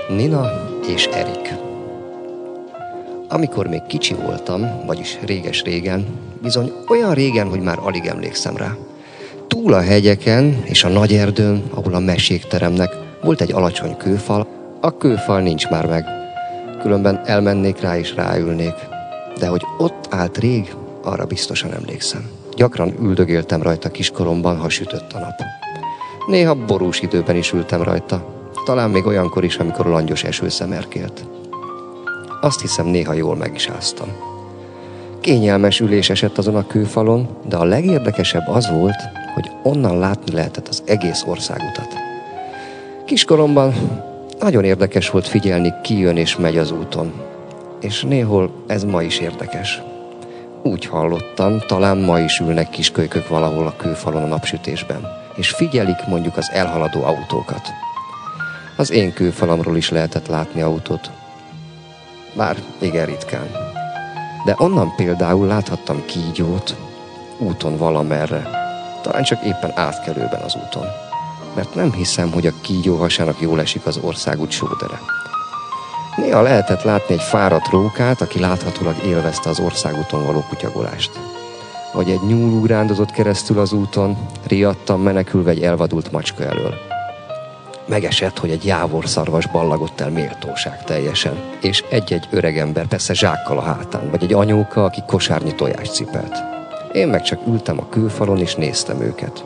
Nina és Erik. Amikor még kicsi voltam, vagyis réges-régen, bizony olyan régen, hogy már alig emlékszem rá. Túl a hegyeken és a nagy erdőn, ahol a mesék teremnek, volt egy alacsony kőfal. A kőfal nincs már meg, különben elmennék rá és ráülnék. De hogy ott állt rég, arra biztosan emlékszem. Gyakran üldögéltem rajta kiskoromban, ha sütött a nap. Néha borús időben is ültem rajta, talán még olyankor is, amikor langyos eső szemerkélt. Azt hiszem, néha jól meg is áztam. Kényelmes ülés esett azon a kőfalon, de a legérdekesebb az volt, hogy onnan látni lehetett az egész országutat. Kiskoromban nagyon érdekes volt figyelni, ki jön és megy az úton. És néhol ez ma is érdekes. Úgy hallottam, talán ma is ülnek kiskölykök valahol a kőfalon a napsütésben, és figyelik mondjuk az elhaladó autókat. Az én kőfalamról is lehetett látni autót. Bár igen ritkán. De onnan például láthattam kígyót úton valamerre. Talán csak éppen átkelőben az úton. Mert nem hiszem, hogy a kígyó hasának jól esik az országút sódere. Néha lehetett látni egy fáradt rókát, aki láthatólag élvezte az országúton való kutyagolást. Vagy egy nyúl ugrándozott keresztül az úton, riadtan menekülve egy elvadult macska elől. Megesett, hogy egy jávorszarvas ballagott el méltóság teljesen, és egy-egy öregember, persze zsákkal a hátán, vagy egy anyóka, aki kosárnyi tojást cipelt. Én meg csak ültem a kőfalon, és néztem őket.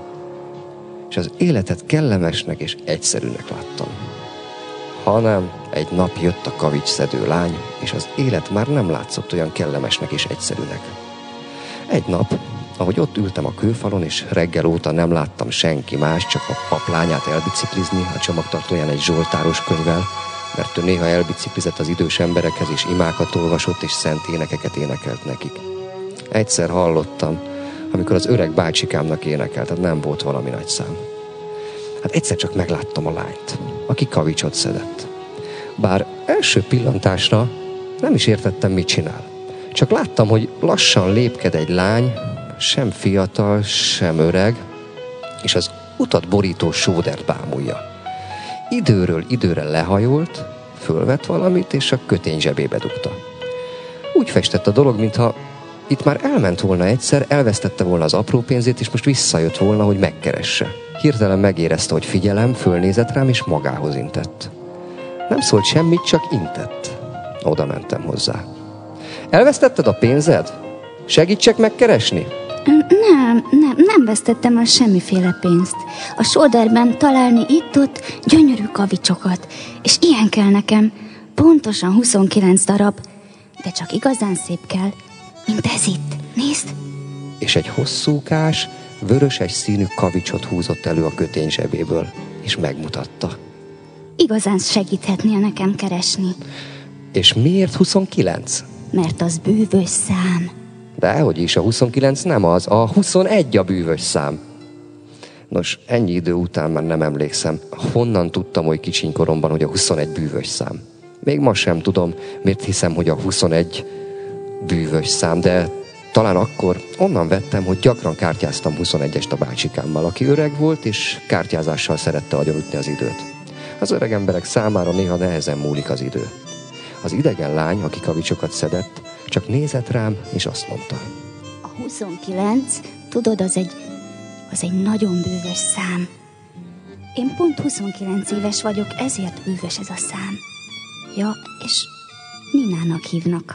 És az életet kellemesnek és egyszerűnek láttam. Hanem egy nap jött a kavicsszedő lány, és az élet már nem látszott olyan kellemesnek és egyszerűnek. Egy nap, ahogy ott ültem a kőfalon, és reggel óta nem láttam senki más, csak a paplányát elbiciklizni a csomagtartóján egy zsoltáros könyvvel, mert ő néha elbiciklizett az idős emberekhez, és imákat olvasott, és szent énekeket énekelt nekik. Egyszer hallottam, amikor az öreg bácsikámnak énekelt, tehát nem volt valami nagy szám. Hát egyszer csak megláttam a lányt, aki kavicsot szedett. Bár első pillantásra nem is értettem, mit csinál. Csak láttam, hogy lassan lépked egy lány, sem fiatal, sem öreg, és az utat borító sódert bámulja. Időről időre lehajolt, fölvett valamit, és a kötény zsebébe dugta. Úgy festett a dolog, mintha itt már elment volna egyszer, elvesztette volna az apró pénzét, és most visszajött volna, hogy megkeresse. Hirtelen megérezte, hogy figyelem, fölnézett rám, és magához intett. Nem szólt semmit, csak intett. Oda mentem hozzá. Elvesztetted a pénzed? Segítsek megkeresni? Nem vesztettem el semmiféle pénzt. A sóderben találni itt-ott gyönyörű kavicsokat, és ilyen kell nekem. Pontosan 29 darab, de csak igazán szép kell, mint ez itt. Nézd! És egy hosszúkás, vöröses színű kavicsot húzott elő a kötény zsebéből, és megmutatta. Igazán segíthetnél nekem keresni. És miért 29? Mert az bűvös szám. Dehogy is, a 29 nem az, a 21 a bűvös szám. Nos, ennyi idő után már nem emlékszem. Honnan tudtam oly kicsiny koromban, hogy a 21 bűvös szám? Még ma sem tudom, miért hiszem, hogy a 21 bűvös szám, de talán akkor onnan vettem, hogy gyakran kártyáztam 21-est a bácsikámmal, aki öreg volt, és kártyázással szerette agyonütni az időt. Az öreg emberek számára néha nehezen múlik az idő. Az idegen lány, aki kavicsokat szedett, csak nézett rám, és azt mondta. A 29, tudod, az egy nagyon bűvös szám. Én pont 29 éves vagyok, ezért bűvös ez a szám. Ja, és Ninának hívnak.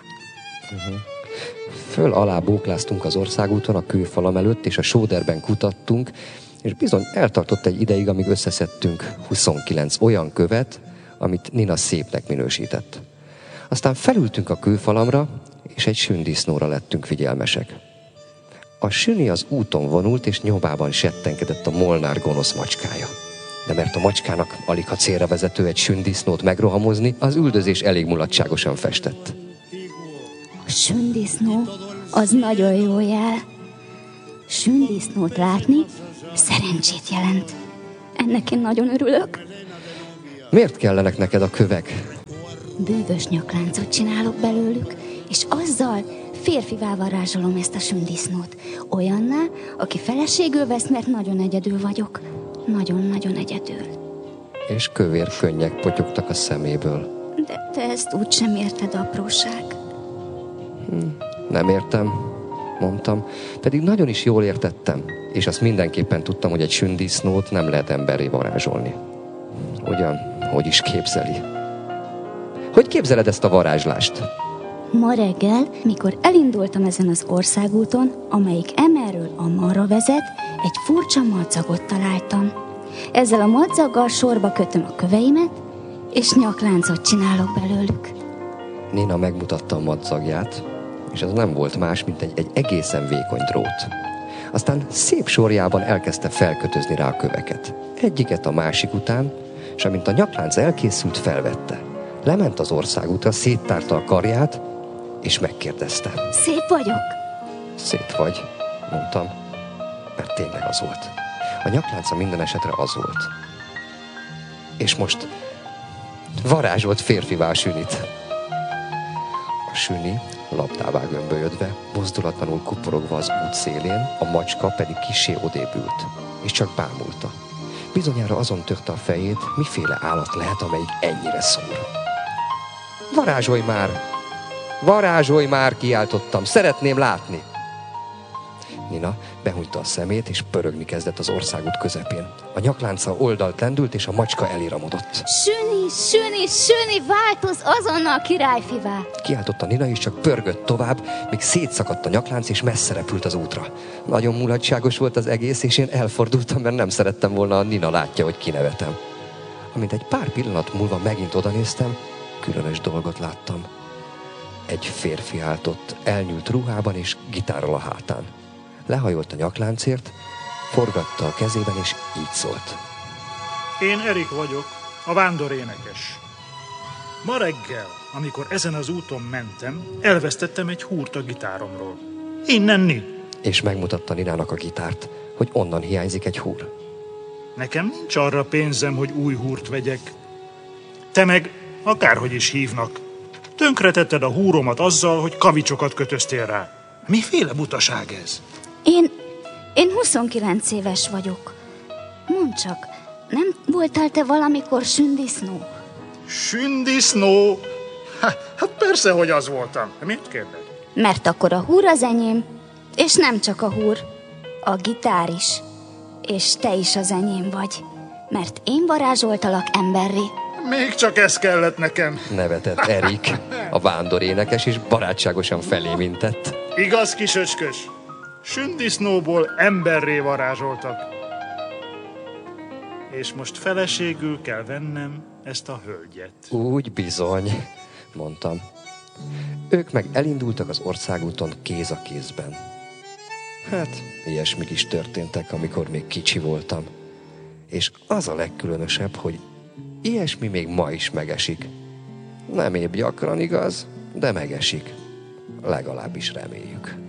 Föl-alá bókláztunk az országúton a kőfalam előtt, és a sóderben kutattunk, és bizony eltartott egy ideig, amíg összeszedtünk 29 olyan követ, amit Nina szépnek minősített. Aztán felültünk a kőfalamra, és egy sündisznóra lettünk figyelmesek. A süni az úton vonult, és nyomában settenkedett a Molnár gonosz macskája. De mert a macskának alig ha célra vezető egy sündisznót megrohamozni, az üldözés elég mulatságosan festett. A sündisznó az nagyon jó jel. Sündisznót látni szerencsét jelent. Ennek én nagyon örülök. Miért kellenek neked a kövek? Bűvös nyakláncot csinálok belőlük, és azzal férfivá varázsolom ezt a sündisznót. Olyanná, aki feleségül vesz, mert nagyon egyedül vagyok. Nagyon-nagyon egyedül. és kövér könnyek potyogtak a szeméből. De te ezt úgysem érted, apróság. Nem értem, mondtam, pedig nagyon is jól értettem, és azt mindenképpen tudtam, hogy egy sündisznót nem lehet emberré varázsolni. Ugyan, hogy is képzeli? Hogy képzeled ezt a varázslást? Ma reggel, mikor elindultam ezen az országúton, amelyik emerről amarra vezet, egy furcsa madzagot találtam. Ezzel a madzaggal sorba kötöm a köveimet, és nyakláncot csinálok belőlük. Nina megmutatta a madzagját, és az nem volt más, mint egy egészen vékony drót. Aztán szép sorjában elkezdte felkötözni rá a köveket. Egyiket a másik után, és amint a nyaklánc elkészült, felvette. Lement az országútra, széttárta a karját, és megkérdezte. Szép vagyok? Szép vagy, mondtam, mert tényleg az volt. A nyaklánca minden esetre az volt. És most varázsolt férfivá a sünit. A süni labdává gömbölyödve, mozdulatlanul kuporogva az út szélén, a macska pedig kissé odébb ült, és csak bámulta. Bizonyára azon törte a fejét, miféle állat lehet, amelyik ennyire szúr. Varázsolj már! Varázsolj már, kiáltottam, szeretném látni! Nina behújta a szemét, és pörögni kezdett az országút közepén. A nyaklánca oldalt lendült, és a macska eliramodott. Süni, süni, süni, változ azonnal királyfivá! Kiáltotta Nina, és csak pörgött tovább, míg szétszakadt a nyaklánc, és messze repült az útra. Nagyon mulatságos volt az egész, és én elfordultam, mert nem szerettem volna, a Nina látja, hogy kinevetem. Amint egy pár pillanat múlva megint odanéztem, különös dolgot láttam. Egy férfi állt ott, elnyúlt ruhában és gitárral a hátán. Lehajolt a nyakláncért, forgatta a kezében, és így szólt. Én Erik vagyok, a vándorénekes. Ma reggel, amikor ezen az úton mentem, elvesztettem egy húrt a gitáromról. Innen. És megmutatta Ninának a gitárt, hogy onnan hiányzik egy húr. Nekem nincs arra pénzem, hogy új húrt vegyek. Te meg, akárhogy is hívnak, tönkretetted a húromat azzal, hogy kavicsokat kötöztél rá. Miféle butaság ez? Én 29 éves vagyok. Mondd csak, nem voltál te valamikor sündisznó? Sündisznó? Hát persze, hogy az voltam. Miért kérdez? Mert akkor a húr az enyém, és nem csak a húr, a gitár is. És te is az enyém vagy, mert én varázsoltalak emberré. Még csak ez kellett nekem. Nevetett Erik, a vándorénekes, és barátságosan felémintett. Igaz, kisöcskös? Sündisznóból emberré varázsoltak. És most feleségül kell vennem ezt a hölgyet. Úgy bizony, mondtam. Ők meg elindultak az országúton kéz a kézben. Hát, ilyesmik is történtek, amikor még kicsi voltam. És az a legkülönösebb, hogy ilyesmi még ma is megesik. Nem épp gyakran igaz, de megesik. Legalábbis reméljük.